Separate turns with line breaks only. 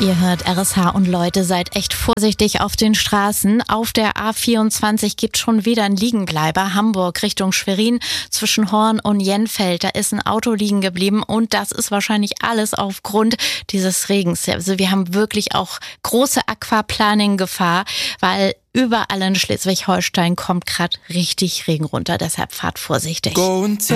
Ihr hört RSH und Leute, seid echt vorsichtig auf den Straßen. Auf der A24 gibt schon wieder einen Liegenbleiber. Hamburg Richtung Schwerin zwischen Horn und Jenfeld. Da ist ein Auto liegen geblieben und das ist wahrscheinlich alles aufgrund dieses Regens. Also wir haben wirklich auch große Aquaplaning-Gefahr, weil überall in Schleswig-Holstein kommt gerade richtig Regen runter. Deshalb fahrt vorsichtig.